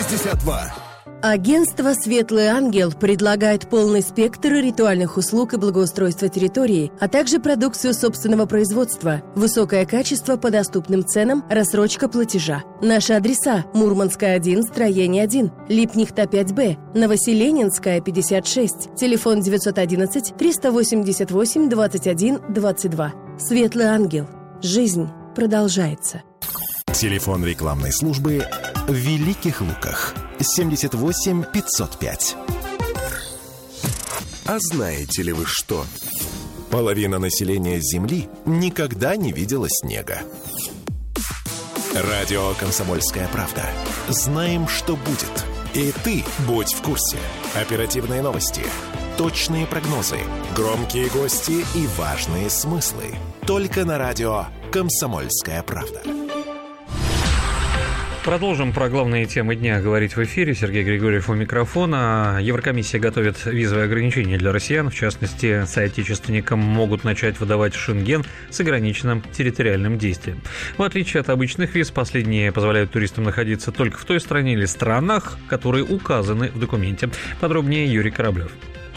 62. Агентство «Светлый ангел» предлагает полный спектр ритуальных услуг и благоустройства территории, а также продукцию собственного производства, высокое качество по доступным ценам, рассрочка платежа. Наши адреса: Мурманская, 1, строение 1, Липнихта, 5Б, Новоселенинская, 56, телефон 911-388-21-22. «Светлый ангел». Жизнь продолжается. Телефон рекламной службы в Великих Луках 78 505. А знаете ли вы что? Половина населения Земли никогда не видела снега. Радио «Комсомольская правда». Знаем, что будет. И ты будь в курсе. Оперативные новости, точные прогнозы, громкие гости и важные смыслы. Только на радио «Комсомольская правда». Продолжим про главные темы дня говорить в эфире. Сергей Григорьев у микрофона. Еврокомиссия готовит визовые ограничения для россиян. В частности, соотечественникам могут начать выдавать Шенген с ограниченным территориальным действием. В отличие от обычных виз, последние позволяют туристам находиться только в той стране или странах, которые указаны в документе. Подробнее Юрий Кораблев.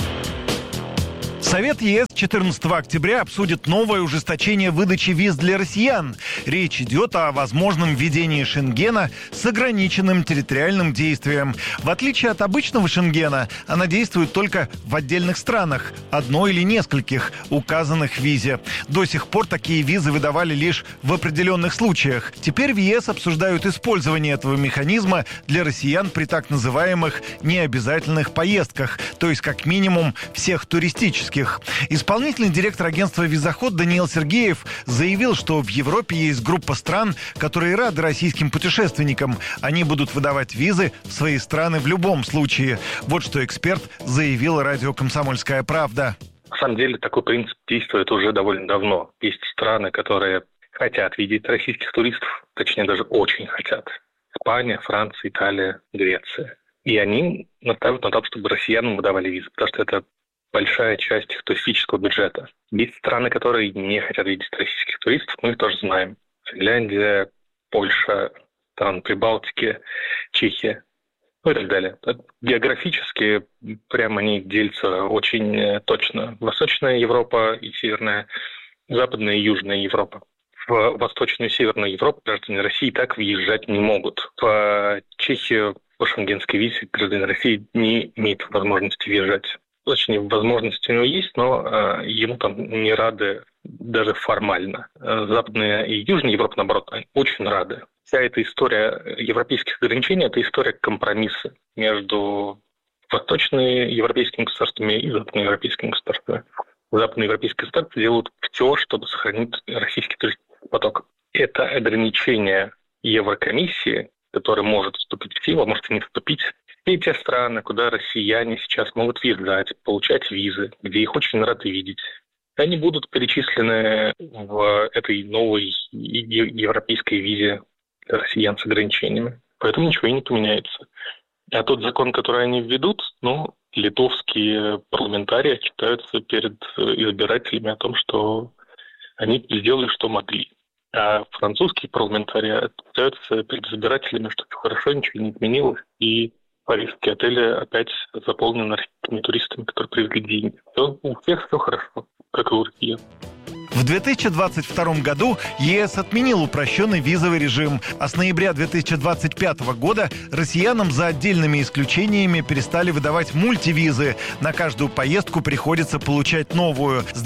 Совет ЕС 14 октября обсудит новое ужесточение выдачи виз для россиян. Речь идет о возможном введении Шенгена с ограниченным территориальным действием. В отличие от обычного Шенгена, она действует только в отдельных странах, одной или нескольких, указанных в визе. До сих пор такие визы выдавали лишь в определенных случаях. Теперь в ЕС обсуждают использование этого механизма для россиян при так называемых необязательных поездках, то есть как минимум всех туристических. Исполнительный директор агентства «Визоход» Даниил Сергеев заявил, что в Европе есть группа стран, которые рады российским путешественникам. Они будут выдавать визы в свои страны в любом случае. Вот что эксперт заявил радио «Комсомольская правда». На самом деле такой принцип действует уже довольно давно. Есть страны, которые хотят видеть российских туристов, точнее даже очень хотят. Испания, Франция, Италия, Греция. И они настаивают на том, чтобы россиянам выдавали визы, потому что это большая часть их туристического бюджета. Есть страны, которые не хотят видеть российских туристов, мы их тоже знаем. Финляндия, Польша, страны Прибалтики, Чехия, ну и так далее. Географически прямо они делятся очень точно. Восточная Европа и Северная, Западная и Южная Европа. В Восточную и Северную Европу граждане России так въезжать не могут. В Чехию по шенгенской визе гражданин России не имеет возможности въезжать. Точнее, возможности у него есть, но ему там не рады даже формально. Западная и Южная Европа, наоборот, очень рады. Вся эта история европейских ограничений – это история компромисса между восточноевропейскими государствами и западноевропейскими государствами. Западноевропейские государства делают все, чтобы сохранить российский туристический поток. Это ограничение Еврокомиссии, которое может вступить в силу, а может и не вступить. И те страны, куда россияне сейчас могут въезжать, получать визы, где их очень рады видеть, они будут перечислены в этой новой европейской визе для россиян с ограничениями. Поэтому ничего и не поменяется. А тот закон, который они введут, литовские парламентарии отчитаются перед избирателями о том, что они сделали, что могли. А французские парламентарии отчитаются перед избирателями, что все хорошо, ничего не изменилось, и парижские отели опять заполнены российскими туристами, которые привезли деньги. У всех все хорошо, как и у россиян. В 2022 году ЕС отменил упрощенный визовый режим, а с ноября 2025 года россиянам за отдельными исключениями перестали выдавать мультивизы. На каждую поездку приходится получать новую. С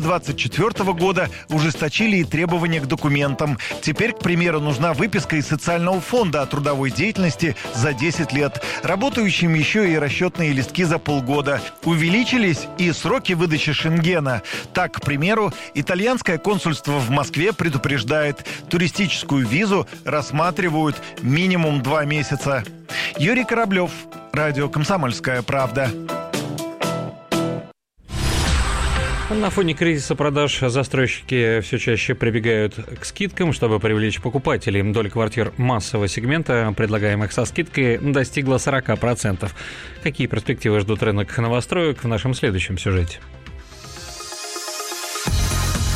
2024 года ужесточили и требования к документам. Теперь, к примеру, нужна выписка из социального фонда о трудовой деятельности за 10 лет. Работающим еще и расчетные листки за полгода. Увеличились и сроки выдачи Шенгена. Так, к примеру, итальянское консульство в Москве предупреждает, туристическую визу рассматривают минимум 2 месяца. Юрий Кораблев, радио «Комсомольская правда». На фоне кризиса продаж застройщики все чаще прибегают к скидкам, чтобы привлечь покупателей. Доля квартир массового сегмента, предлагаемых со скидкой, достигла 40%. Какие перспективы ждут рынок новостроек в нашем следующем сюжете?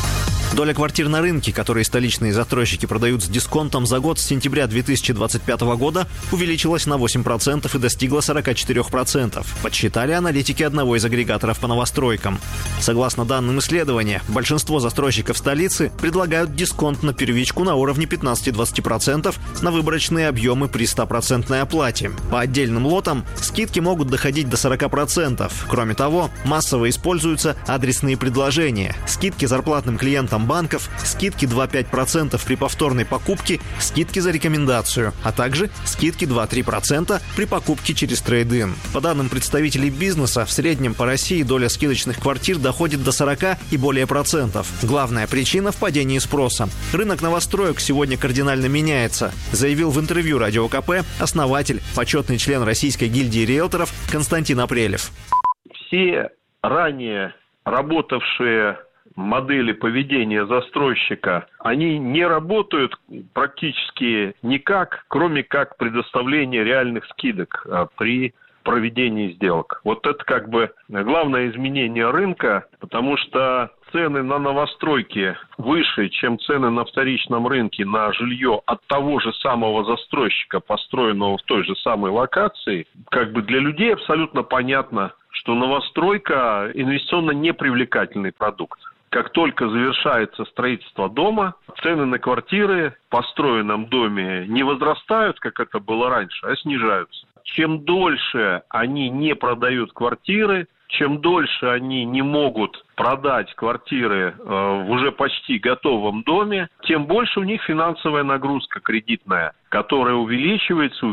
Доля квартир на рынке, которые столичные застройщики продают с дисконтом за год с сентября 2025 года, увеличилась на 8% и достигла 44%, подсчитали аналитики одного из агрегаторов по новостройкам. Согласно данным исследования, большинство застройщиков столицы предлагают дисконт на первичку на уровне 15-20% на выборочные объемы при 100% оплате. По отдельным лотам скидки могут доходить до 40%. Кроме того, массово используются адресные предложения, скидки зарплатным клиентам банков, скидки 2-5% при повторной покупке, скидки за рекомендацию, а также скидки 2-3% при покупке через трейд-ин. По данным представителей бизнеса, в среднем по России доля скидочных квартир доходит до 40 и более процентов. Главная причина в падении спроса. Рынок новостроек сегодня кардинально меняется, заявил в интервью Радио КП основатель, почетный член Российской гильдии риэлторов Константин Апрелев. Все ранее работавшие модели поведения застройщика, они не работают практически никак, кроме как предоставления реальных скидок при проведении сделок. Вот это как бы главное изменение рынка, потому что цены на новостройки выше, чем цены на вторичном рынке на жилье от того же самого застройщика, построенного в той же самой локации. Как бы для людей абсолютно понятно, что новостройка инвестиционно непривлекательный продукт. Как только завершается строительство дома, цены на квартиры в построенном доме не возрастают, как это было раньше, а снижаются. Чем дольше они не продают квартиры, чем дольше они не могут продать квартиры в уже почти готовом доме, тем больше у них финансовая нагрузка кредитная, которая увеличивается.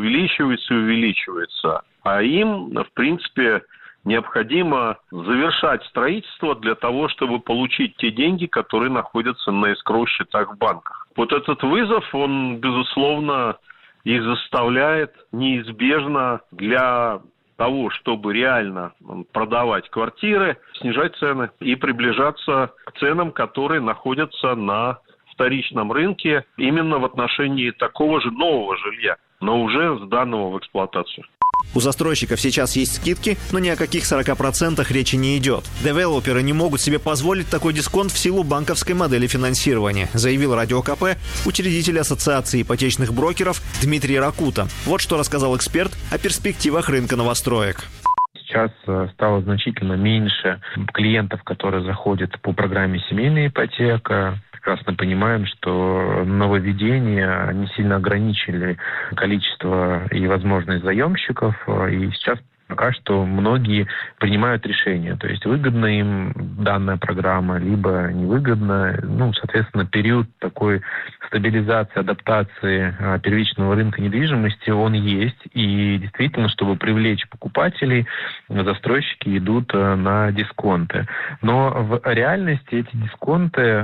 А им, в принципе, необходимо завершать строительство для того, чтобы получить те деньги, которые находятся на эскроу-счетах в банках. Вот этот вызов, он, безусловно, их заставляет неизбежно для того, чтобы реально продавать квартиры, снижать цены и приближаться к ценам, которые находятся на вторичном рынке именно в отношении такого же нового жилья, но уже сданного в эксплуатацию. У застройщиков сейчас есть скидки, но ни о каких 40% речи не идет. Девелоперы не могут себе позволить такой дисконт в силу банковской модели финансирования, заявил Радио КП учредитель Ассоциации ипотечных брокеров Дмитрий Ракута. Вот что рассказал эксперт о перспективах рынка новостроек. Сейчас стало значительно меньше клиентов, которые заходят по программе «Семейная ипотека». Прекрасно понимаем, что нововведения не сильно ограничили количество и возможность заемщиков, и сейчас пока что многие принимают решения. То есть выгодна им данная программа, либо невыгодна. Соответственно, период такой стабилизации, адаптации первичного рынка недвижимости, он есть. И действительно, чтобы привлечь покупателей, застройщики идут на дисконты. Но в реальности эти дисконты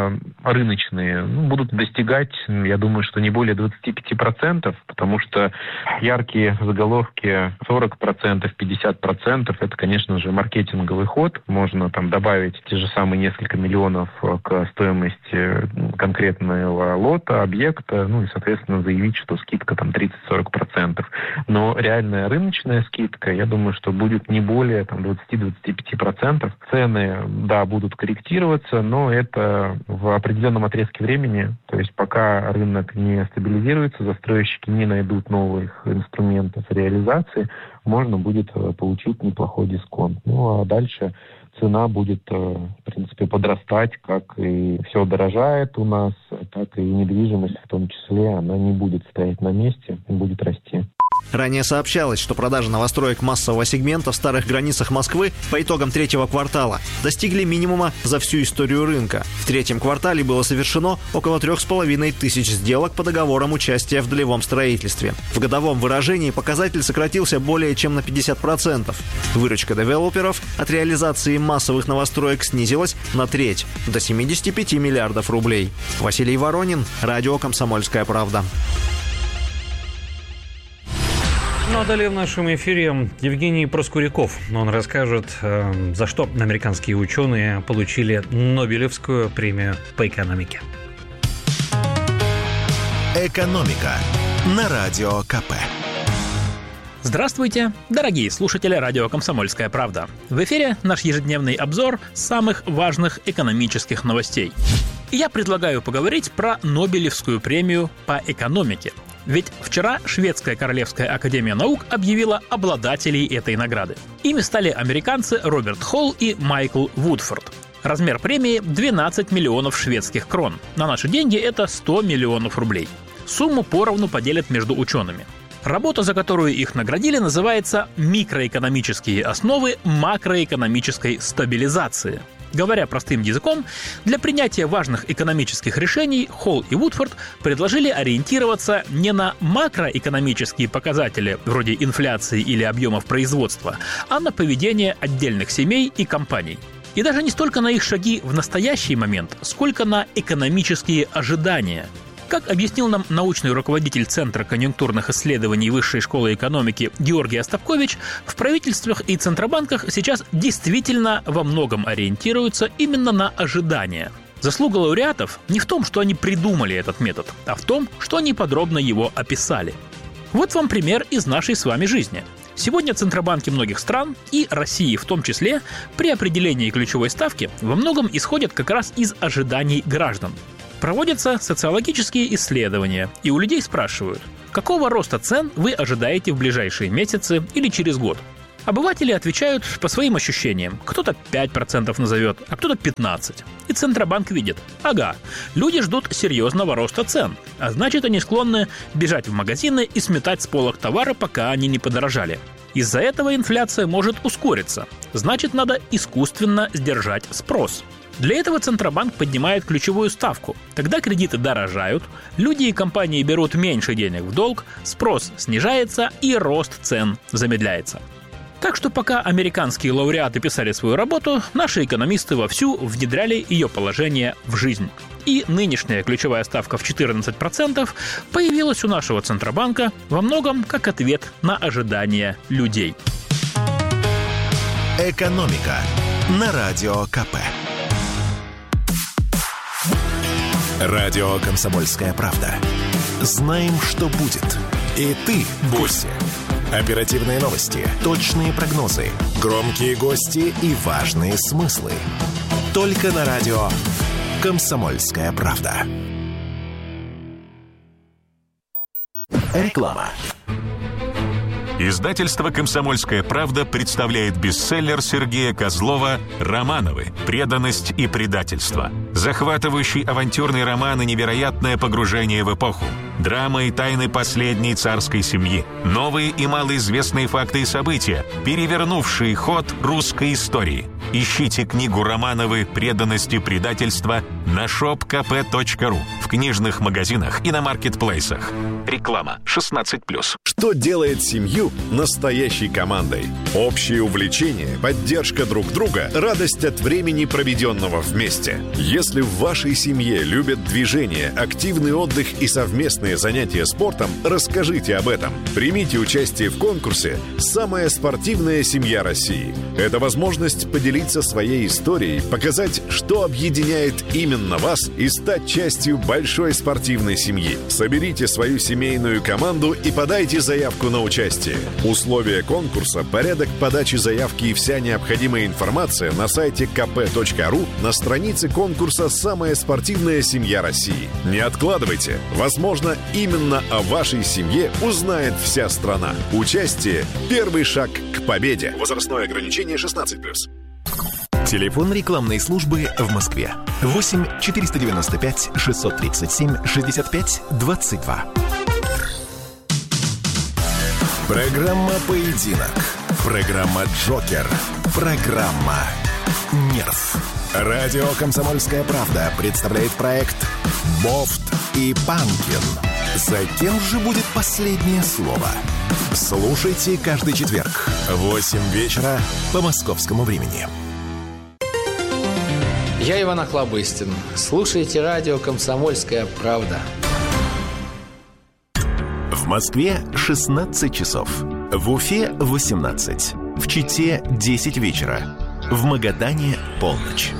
рыночные будут достигать, я думаю, что не более 25%, потому что яркие заголовки 40%, 50%, это, конечно же, маркетинговый ход. Можно там добавить те же самые несколько миллионов к стоимости конкретного лота, объекта, и, соответственно, заявить, что скидка там 30-40%. Но реальная рыночная скидка, я думаю, что будет не более 20-25%. Цены, да, будут корректироваться, но это в определенном отрезке времени. То есть пока рынок не стабилизируется, застройщики не найдут новых инструментов реализации, можно будет получить неплохой дисконт. А дальше цена будет, в принципе, подрастать, как и все дорожает у нас, так и недвижимость в том числе, она не будет стоять на месте, будет расти. Ранее сообщалось, что продажи новостроек массового сегмента в старых границах Москвы по итогам третьего квартала достигли минимума за всю историю рынка. В третьем квартале было совершено около 3500 сделок по договорам участия в долевом строительстве. В годовом выражении показатель сократился более чем на 50%. Выручка девелоперов от реализации массовых новостроек снизилась на треть, до 75 миллиардов рублей. Василий Воронин, Радио «Комсомольская правда». Ну а далее в нашем эфире Евгений Проскуряков. Он расскажет, за что американские ученые получили Нобелевскую премию по экономике. «Экономика» на Радио КП. Здравствуйте, дорогие слушатели радио «Комсомольская правда». В эфире наш ежедневный обзор самых важных экономических новостей. И я предлагаю поговорить про Нобелевскую премию по экономике. Ведь вчера Шведская Королевская Академия Наук объявила обладателей этой награды. Ими стали американцы Роберт Холл и Майкл Вудфорд. Размер премии – 12 миллионов шведских крон. На наши деньги это 100 миллионов рублей. Сумму поровну поделят между учеными. Работа, за которую их наградили, называется «Микроэкономические основы макроэкономической стабилизации». Говоря простым языком, для принятия важных экономических решений Холл и Вудфорд предложили ориентироваться не на макроэкономические показатели, вроде инфляции или объемов производства, а на поведение отдельных семей и компаний. И даже не столько на их шаги в настоящий момент, сколько на экономические ожидания. Как объяснил нам научный руководитель Центра конъюнктурных исследований Высшей школы экономики Георгий Остапкович, в правительствах и центробанках сейчас действительно во многом ориентируются именно на ожидания. Заслуга лауреатов не в том, что они придумали этот метод, а в том, что они подробно его описали. Вот вам пример из нашей с вами жизни. Сегодня центробанки многих стран, и России в том числе, при определении ключевой ставки во многом исходят как раз из ожиданий граждан. Проводятся социологические исследования, и у людей спрашивают, какого роста цен вы ожидаете в ближайшие месяцы или через год. Обыватели отвечают по своим ощущениям. Кто-то 5% назовет, а кто-то 15%. И Центробанк видит, ага, люди ждут серьезного роста цен, а значит, они склонны бежать в магазины и сметать с полок товары, пока они не подорожали. Из-за этого инфляция может ускориться, значит, надо искусственно сдержать спрос. Для этого Центробанк поднимает ключевую ставку. Тогда кредиты дорожают, люди и компании берут меньше денег в долг, спрос снижается и рост цен замедляется. Так что пока американские лауреаты писали свою работу, наши экономисты вовсю внедряли ее положение в жизнь. И нынешняя ключевая ставка в 14% появилась у нашего Центробанка во многом как ответ на ожидания людей. «Экономика» на Радио КП. Радио «Комсомольская правда». Знаем, что будет. И ты в курсе. Оперативные новости, точные прогнозы, громкие гости и важные смыслы. Только на радио «Комсомольская правда». Реклама. Издательство «Комсомольская правда» представляет бестселлер Сергея Козлова «Романовы. Преданность и предательство». Захватывающий авантюрный роман и невероятное погружение в эпоху. Драма и тайны последней царской семьи. Новые и малоизвестные факты и события, перевернувшие ход русской истории. Ищите книгу «Романовы. Преданность и предательство» на shopkp.ru, в книжных магазинах и на маркетплейсах. Реклама 16+. Что делает семью настоящей командой? Общее увлечение, поддержка друг друга, радость от времени, проведенного вместе. Если в вашей семье любят движение, активный отдых и совместные занятия спортом, расскажите об этом. Примите участие в конкурсе «Самая спортивная семья России». Это возможность поделиться своей историей, показать, что объединяет именно вас, и стать частью большой спортивной семьи. Соберите свою семейную команду и подайте заявку на участие. Условия конкурса, порядок подачи заявки и вся необходимая информация на сайте kp.ru на странице конкурса «Самая спортивная семья России». Не откладывайте. Возможно, именно о вашей семье узнает вся страна. Участие – первый шаг к победе. Возрастное ограничение 16+. Телефон рекламной службы в Москве. 8 495 637 65 22. Программа «Поединок». Программа «Джокер». Программа «Нерв». Радио «Комсомольская правда» представляет проект «Бофт и Панкин». За кем же будет последнее слово? Слушайте каждый четверг в 8 вечера по московскому времени. Я Иван Охлобыстин. Слушайте радио «Комсомольская правда». В Москве 16 часов. В Уфе 18. В Чите 10 вечера. В Магадане полночь.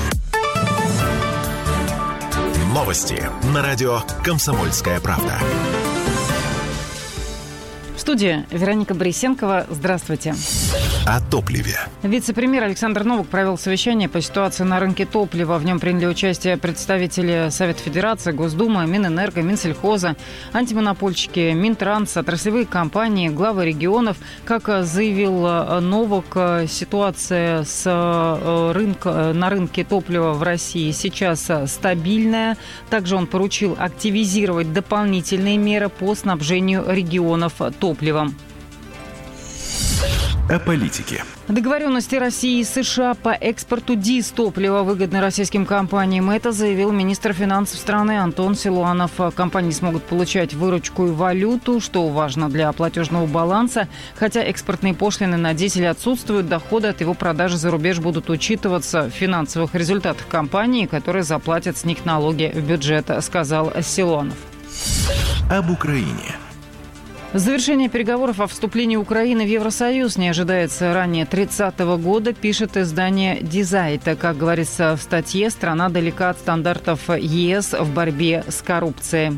Новости на радио «Комсомольская правда». В студии Вероника Борисенкова. Здравствуйте. О топливе. Вице-премьер Александр Новак провел совещание по ситуации на рынке топлива. В нем приняли участие представители Совета Федерации, Госдумы, Минэнерго, Минсельхоза, антимонопольщики, Минтранс, отраслевые компании, главы регионов. Как заявил Новак, ситуация на рынке топлива в России сейчас стабильная. Также он поручил активизировать дополнительные меры по снабжению регионов топливом. О политике. Договоренности России и США по экспорту дизтоплива выгодны российским компаниям. Это заявил министр финансов страны Антон Силуанов. Компании смогут получать выручку и валюту, что важно для платежного баланса. Хотя экспортные пошлины на дизель отсутствуют, доходы от его продажи за рубеж будут учитываться в финансовых результатах компании, которые заплатят с них налоги в бюджет, сказал Силуанов. Об Украине. Завершение переговоров о вступлении Украины в Евросоюз не ожидается ранее 30-го года, пишет издание «Дизайта». Как говорится в статье, страна далека от стандартов ЕС в борьбе с коррупцией.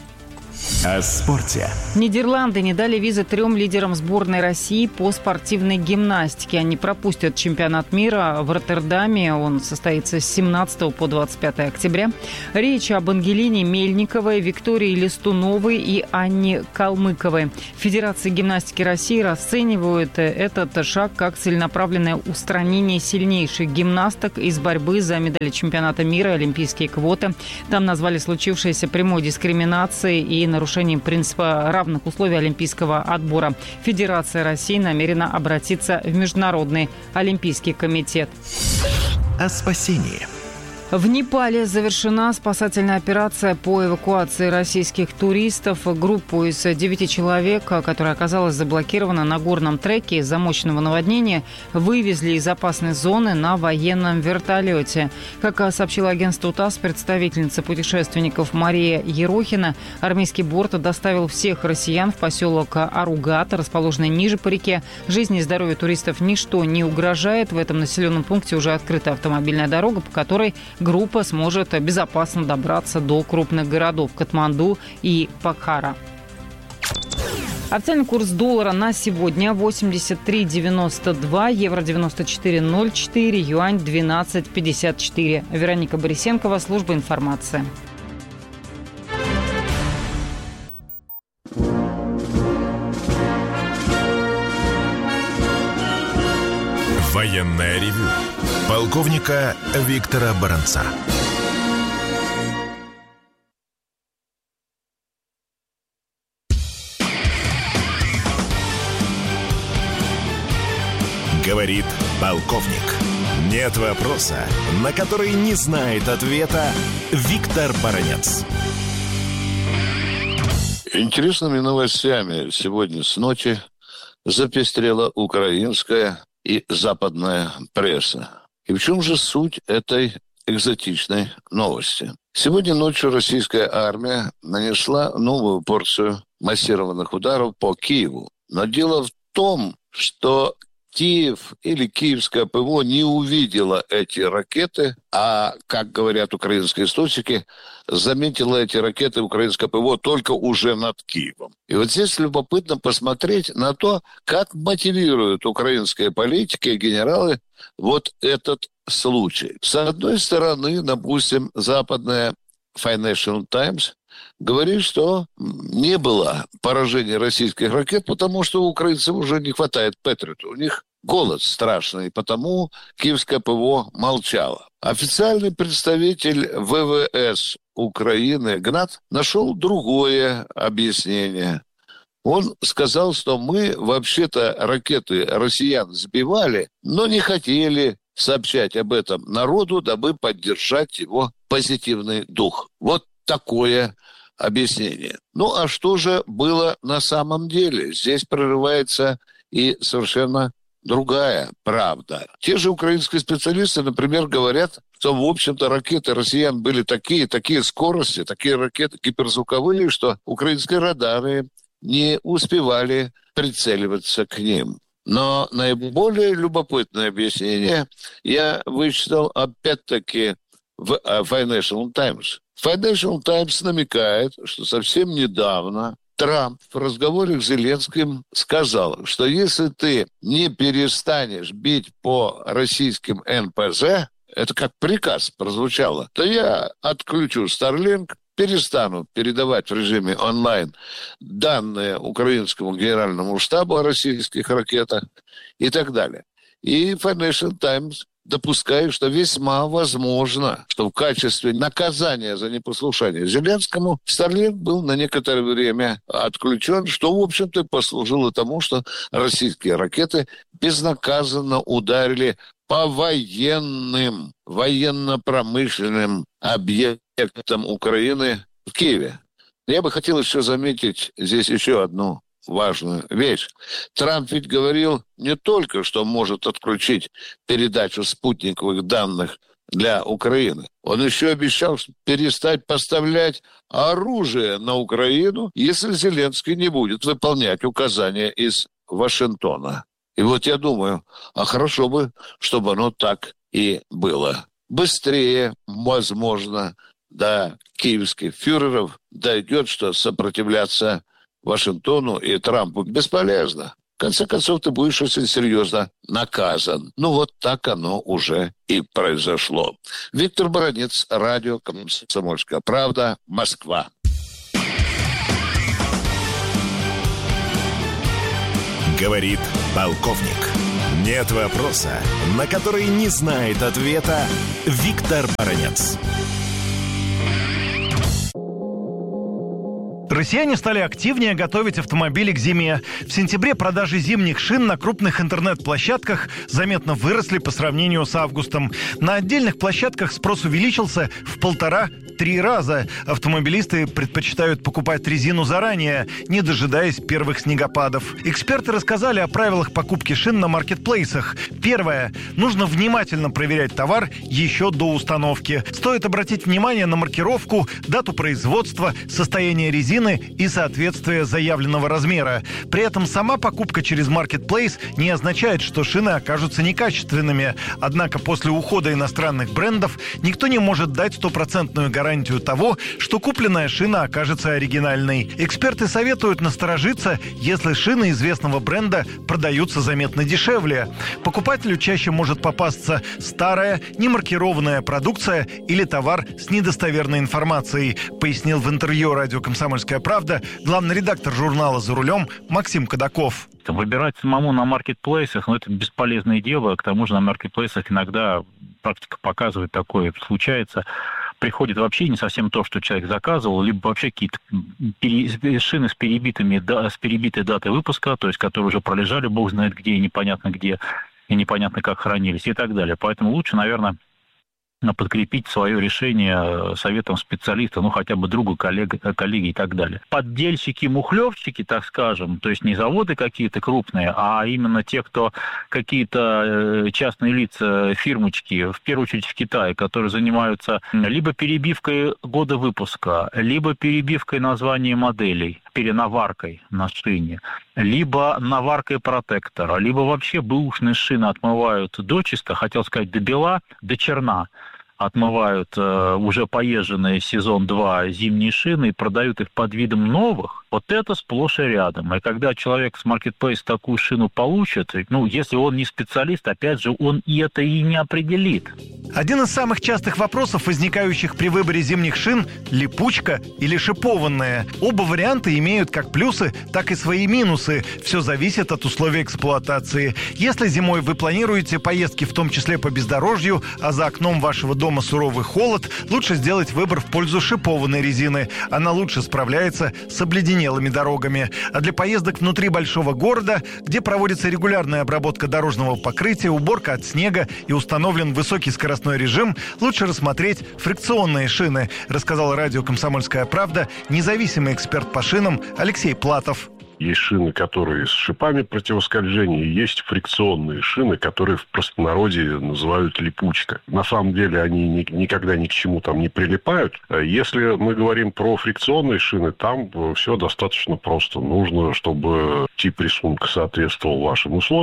О спорте. Нидерланды не дали визы 3 лидерам сборной России по спортивной гимнастике. Они пропустят чемпионат мира в Роттердаме. Он состоится с 17 по 25 октября. Речь об Ангелине Мельниковой, Виктории Листуновой и Анне Калмыковой. Федерация гимнастики России расценивает этот шаг как целенаправленное устранение сильнейших гимнасток из борьбы за медали чемпионата мира и олимпийские квоты. Там назвали случившееся прямой дискриминацией и нарушением принципа равных условий олимпийского отбора. Федерация России намерена обратиться в Международный олимпийский комитет. О спасении. В Непале завершена спасательная операция по эвакуации российских туристов. Группу из 9 человек, которая оказалась заблокирована на горном треке из-за мощного наводнения, вывезли из опасной зоны на военном вертолете. Как сообщила агентству ТАСС представительница путешественников Мария Ерохина, армейский борт доставил всех россиян в поселок Аругат, расположенный ниже по реке. Жизни и здоровью туристов ничто не угрожает. В этом населенном пункте уже открыта автомобильная дорога, по которой группа сможет безопасно добраться до крупных городов Катманду и Покхара. Официальный курс доллара на сегодня 83,92, евро 94,04, юань 12,54. Вероника Борисенкова, служба информации. Военное ревю полковника Виктора Баранца. Говорит полковник. Нет вопроса, на который не знает ответа Виктор Баранец. Интересными новостями сегодня с ночи запестрела украинская и западная пресса. И в чем же суть этой экзотичной новости? Сегодня ночью российская армия нанесла новую порцию массированных ударов по Киеву. Но дело в том, что Киев или Киевское ПВО не увидела эти ракеты, а, как говорят украинские источники, заметила эти ракеты украинское ПВО только уже над Киевом. И вот здесь любопытно посмотреть на то, как мотивируют украинские политики и генералы вот этот случай. С одной стороны, допустим, западная Financial Times говорит, что не было поражения российских ракет, потому что у украинцев уже не хватает Патриотов. У них голод страшный, потому Киевское ПВО молчало. Официальный представитель ВВС Украины Гнат нашел другое объяснение. Он сказал, что мы вообще-то ракеты россиян сбивали, но не хотели сообщать об этом народу, дабы поддержать его позитивный дух. Вот такое объяснение. Ну, а что же было на самом деле? Здесь прорывается и совершенно другая правда. Те же украинские специалисты, например, говорят, что, в общем-то, ракеты россиян были такие скорости, такие ракеты гиперзвуковые, что украинские радары не успевали прицеливаться к ним. Но наиболее любопытное объяснение я вычитал опять-таки в Financial Times. Financial Times намекает, что совсем недавно Трамп в разговоре с Зеленским сказал, что если ты не перестанешь бить по российским НПЗ, это как приказ прозвучало, то я отключу Starlink, перестану передавать в режиме онлайн данные украинскому генеральному штабу о российских ракетах и так далее. И Financial Times допускает, что весьма возможно, что в качестве наказания за непослушание Зеленскому Starlink был на некоторое время отключен, что, в общем-то, послужило тому, что российские ракеты безнаказанно ударили по военным, военно-промышленным объектам Украины в Киеве. Я бы хотел еще заметить здесь еще одну важную вещь. Трамп ведь говорил не только, что может отключить передачу спутниковых данных для Украины. Он еще обещал перестать поставлять оружие на Украину, если Зеленский не будет выполнять указания из Вашингтона. И вот я думаю, хорошо бы, чтобы оно так и было. Быстрее, возможно, до киевских фюреров дойдет, что сопротивляться Вашингтону и Трампу бесполезно. В конце концов, ты будешь очень серьезно наказан. Ну, вот так оно уже и произошло. Виктор Баранец, радио «Комсомольская правда», Москва. Говорит полковник. Нет вопроса, на который не знает ответа Виктор Баранец. Россияне стали активнее готовить автомобили к зиме. В сентябре продажи зимних шин на крупных интернет-площадках заметно выросли по сравнению с августом. На отдельных площадках спрос увеличился в 1,5-3 раза. Автомобилисты предпочитают покупать резину заранее, не дожидаясь первых снегопадов. Эксперты рассказали о правилах покупки шин на маркетплейсах. Первое. Нужно внимательно проверять товар еще до установки. Стоит обратить внимание на маркировку, дату производства, состояние резины и соответствие заявленного размера. При этом сама покупка через маркетплейс не означает, что шины окажутся некачественными. Однако после ухода иностранных брендов никто не может дать стопроцентную гарантию того, что купленная шина окажется оригинальной. Эксперты советуют насторожиться, если шины известного бренда продаются заметно дешевле. Покупателю чаще может попасться старая, немаркированная продукция или товар с недостоверной информацией, пояснил в интервью радио «Комсомольская правда» главный редактор журнала «За рулем» Максим Кадаков. Выбирать самому на маркетплейсах, это бесполезное дело. К тому же на маркетплейсах иногда практика показывает, такое случается. Приходит вообще не совсем то, что человек заказывал, либо вообще какие-то шины с перебитой датой выпуска, то есть которые уже пролежали, бог знает где, и непонятно где, и непонятно как хранились, и так далее. Поэтому лучше, наверное, подкрепить свое решение советом специалиста, хотя бы другу, коллеги и так далее. Поддельщики, мухлевщики, так скажем, то есть не заводы какие-то крупные, а именно те, кто какие-то частные лица, фирмочки, в первую очередь в Китае, которые занимаются либо перебивкой года выпуска, либо перебивкой названий моделей, перенаваркой на шине, либо наваркой протектора, либо вообще бэушные шины отмывают дочисто, хотел сказать до бела, до черна. Отмывают уже поезженные сезон 2 зимние шины и продают их под видом новых, вот это сплошь и рядом. И когда человек с маркетплейса такую шину получит, если он не специалист, опять же, он это и не определит. Один из самых частых вопросов, возникающих при выборе зимних шин – липучка или шипованная. Оба варианта имеют как плюсы, так и свои минусы. Все зависит от условий эксплуатации. Если зимой вы планируете поездки, в том числе по бездорожью, а за окном вашего дома суровый холод, лучше сделать выбор в пользу шипованной резины. Она лучше справляется с обледенелыми дорогами. А для поездок внутри большого города, где проводится регулярная обработка дорожного покрытия, уборка от снега и установлен высокий скоростной режим, лучше рассмотреть фрикционные шины, рассказал радио «Комсомольская правда» независимый эксперт по шинам Алексей Платов. Есть шины, которые с шипами противоскольжения, и есть фрикционные шины, которые в простонародье называют липучка. На самом деле они никогда ни к чему там не прилипают. Если мы говорим про фрикционные шины, там все достаточно просто. Нужно, чтобы тип рисунка соответствовал вашим условиям.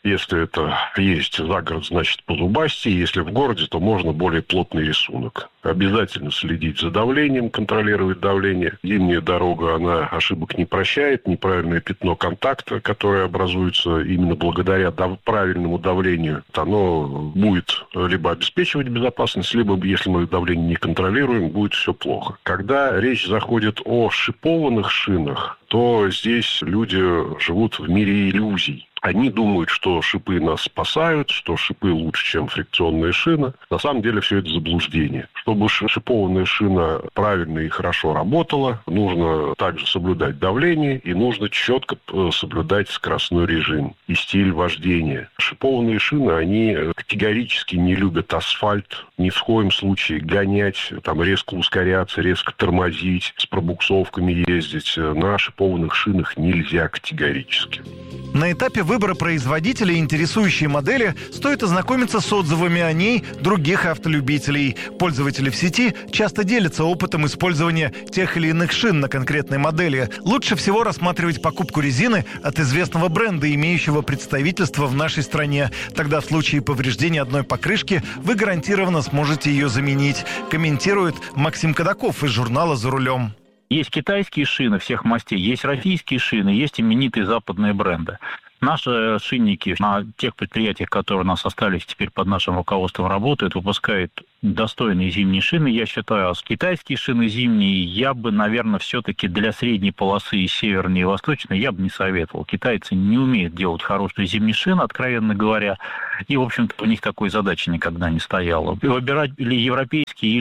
Если это есть за город, значит позубастее. Если в городе, то можно более плотный рисунок. Обязательно следить за давлением, контролировать давление. Зимняя дорога, она ошибок не прощает. Неправильное пятно контакта, которое образуется именно благодаря правильному давлению, оно будет либо обеспечивать безопасность, либо, если мы давление не контролируем, будет все плохо. Когда речь заходит о шипованных шинах, то здесь люди живут в мире иллюзий. Они думают, что шипы нас спасают, что шипы лучше, чем фрикционная шина. На самом деле все это заблуждение. Чтобы шипованная шина правильно и хорошо работала, нужно также соблюдать давление и нужно четко соблюдать скоростной режим и стиль вождения. Шипованные шины, они категорически не любят асфальт, ни в коем случае гонять, там, резко ускоряться, резко тормозить, с пробуксовками ездить. На шипованных шинах нельзя категорически. На этапе выбора производителя интересующей модели стоит ознакомиться с отзывами о ней других автолюбителей. Пользователи в сети часто делятся опытом использования тех или иных шин на конкретной модели. Лучше всего рассматривать покупку резины от известного бренда, имеющего представительство в нашей стране. Тогда в случае повреждения одной покрышки вы гарантированно сможете ее заменить, комментирует Максим Кадаков из журнала «За рулем». Есть китайские шины всех мастей, есть российские шины, есть именитые западные бренды. Наши шинники на тех предприятиях, которые у нас остались теперь под нашим руководством работают, выпускают достойные зимние шины, я считаю. А китайские шины зимние я бы, наверное, все-таки для средней полосы и северной, и восточной я бы не советовал. Китайцы не умеют делать хорошие зимние шины, откровенно говоря, и, в общем-то, у них такой задачи никогда не стояло. Выбирать или европейские,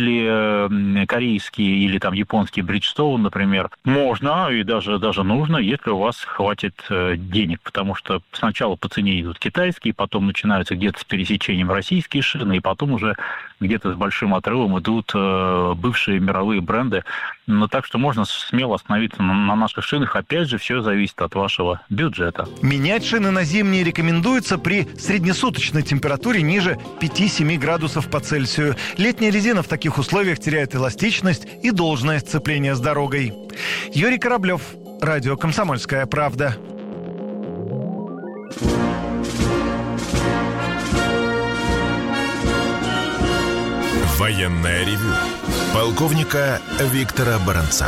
или корейские, или там японские Bridgestone, например, можно и даже нужно, если у вас хватит денег, потому что сначала по цене идут китайские, потом начинаются где-то с пересечением российские шины, и потом уже где-то с большим отрывом идут бывшие мировые бренды. Но так что можно смело остановиться на наших шинах. Опять же, все зависит от вашего бюджета. Менять шины на зимние рекомендуется при среднесуточной температуре ниже 5-7 градусов по Цельсию. Летняя резина в таких условиях теряет эластичность и должное сцепление с дорогой. Юрий Кораблев, радио «Комсомольская правда». Военное ревю полковника Виктора Баранца.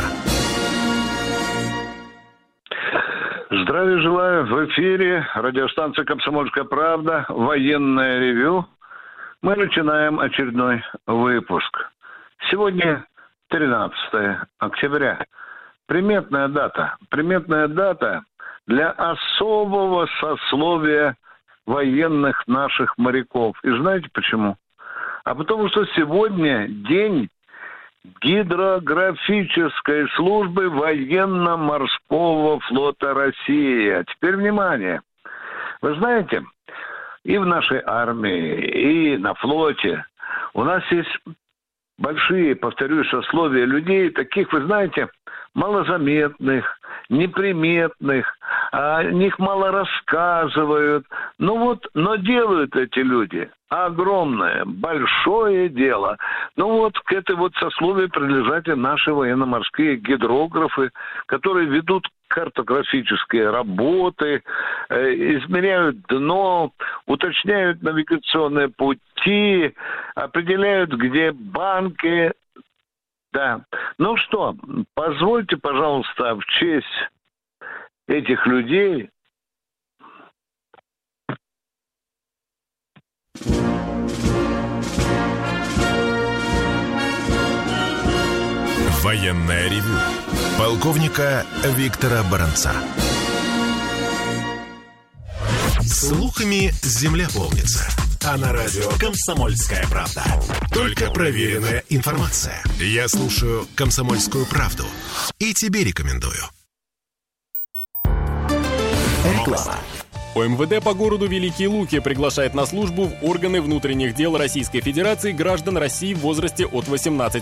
Здравия желаю. В эфире радиостанция «Комсомольская правда». Военное ревю. Мы начинаем очередной выпуск. Сегодня 13 октября. Приметная дата. Приметная дата для особого сословия военных наших моряков. И знаете почему? А потому что сегодня день гидрографической службы военно-морского флота России. А теперь внимание. Вы знаете, и в нашей армии, и на флоте у нас есть большие, повторюсь, сословия людей, таких, вы знаете, малозаметных, неприметных, о них мало рассказывают. Но делают эти люди огромное, большое дело. К этой сословию принадлежат и наши военно-морские гидрографы, которые ведут картографические работы, измеряют дно, уточняют навигационные пути, определяют, где банки. Да. Ну что, позвольте, пожалуйста, в честь этих людей Военное ревю полковника Виктора Баранца. Слухами земля полнится. А на радио «Комсомольская правда». Только проверенная информация. Я слушаю «Комсомольскую правду» и тебе рекомендую. Реклама. ОМВД по городу Великие Луки приглашает на службу в органы внутренних дел Российской Федерации граждан России в возрасте от 18